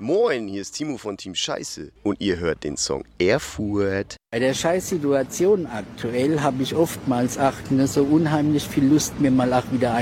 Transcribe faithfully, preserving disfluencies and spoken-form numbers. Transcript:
Moin, hier ist Timo von Team Scheiße und ihr hört den Song Erfurt. Bei der Scheißsituation aktuell habe ich oftmals auch ne, so unheimlich viel Lust, mir mal auch wieder